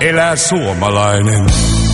e la Suomalainen.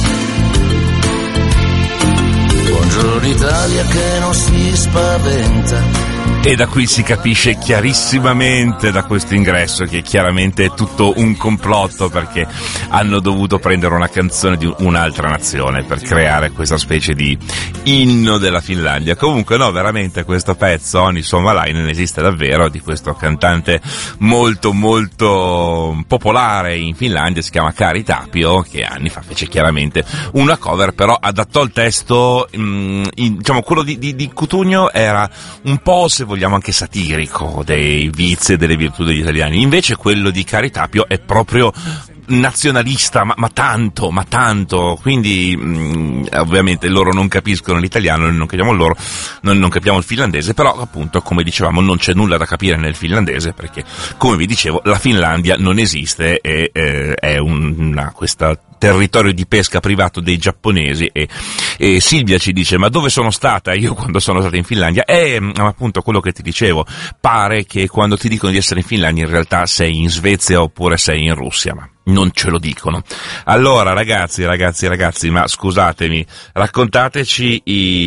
Buongiorno Italia che non si spaventa. E da qui si capisce chiarissimamente da questo ingresso che chiaramente è tutto un complotto, perché hanno dovuto prendere una canzone di un'altra nazione per creare questa specie di inno della Finlandia. Comunque no, veramente questo pezzo, Onni Suomalainen, esiste davvero, di questo cantante molto molto popolare in Finlandia, si chiama Kari Tapio, che anni fa fece chiaramente una cover, però adattò il testo, diciamo quello di Cutugno era un po', se vogliamo, anche satirico dei vizi e delle virtù degli italiani. Invece quello di Kari Tapio è proprio nazionalista, ma tanto, quindi ovviamente loro non capiscono l'italiano, noi non capiamo loro, non capiamo il finlandese, però appunto, come dicevamo, non c'è nulla da capire nel finlandese, perché, come vi dicevo, la Finlandia non esiste e è questa territorio di pesca privato dei giapponesi, e Silvia ci dice: ma dove sono stata io quando sono stata in Finlandia? Appunto quello che ti dicevo, pare che quando ti dicono di essere in Finlandia in realtà sei in Svezia oppure sei in Russia, ma non ce lo dicono. Allora ragazzi, ma scusatemi, raccontateci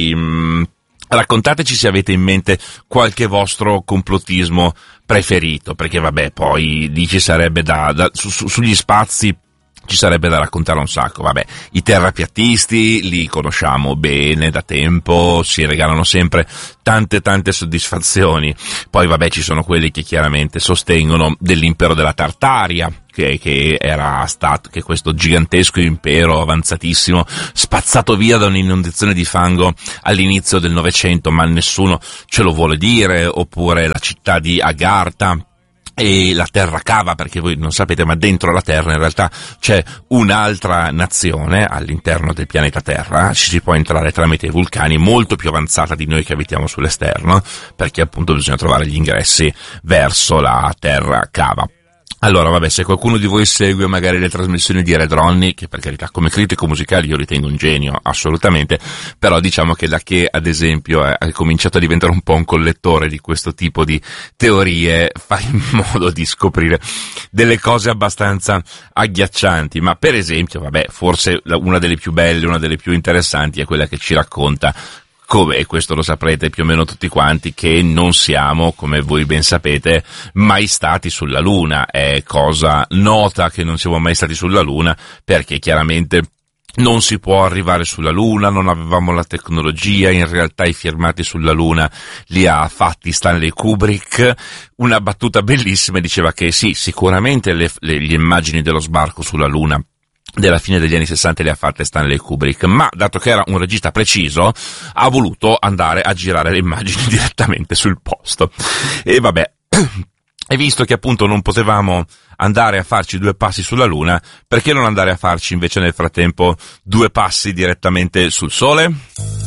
se avete in mente qualche vostro complottismo preferito, perché vabbè, poi lì ci sarebbe sugli spazi ci sarebbe da raccontare un sacco. Vabbè, i terrapiattisti li conosciamo bene da tempo, si regalano sempre tante soddisfazioni. Poi vabbè, ci sono quelli che chiaramente sostengono dell'impero della Tartaria, che era stato, che questo gigantesco impero avanzatissimo, spazzato via da un'inondazione di fango all'inizio del Novecento, ma nessuno ce lo vuole dire. Oppure la città di Agartha e la terra cava, perché voi non sapete, ma dentro la terra in realtà c'è un'altra nazione all'interno del pianeta Terra, ci si può entrare tramite i vulcani, molto più avanzata di noi che abitiamo sull'esterno, perché appunto bisogna trovare gli ingressi verso la terra cava. Allora vabbè, se qualcuno di voi segue magari le trasmissioni di Red Ronnie, che per carità come critico musicale io ritengo un genio, assolutamente, però diciamo che da che ad esempio ha cominciato a diventare un po' un collettore di questo tipo di teorie, fa in modo di scoprire delle cose abbastanza agghiaccianti. Ma per esempio, vabbè, forse una delle più belle, una delle più interessanti è quella che ci racconta come, e questo lo saprete più o meno tutti quanti, che non siamo, come voi ben sapete, mai stati sulla Luna. È cosa nota che non siamo mai stati sulla Luna, perché chiaramente non si può arrivare sulla Luna, non avevamo la tecnologia. In realtà i filmati sulla Luna li ha fatti Stanley Kubrick. Una battuta bellissima diceva che sì, sicuramente le immagini dello sbarco sulla Luna della fine degli anni 60 le ha fatte Stanley Kubrick, ma dato che era un regista preciso ha voluto andare a girare le immagini direttamente sul posto. E vabbè, e visto che appunto non potevamo andare a farci 2 passi sulla Luna, perché non andare a farci invece nel frattempo 2 passi direttamente sul Sole?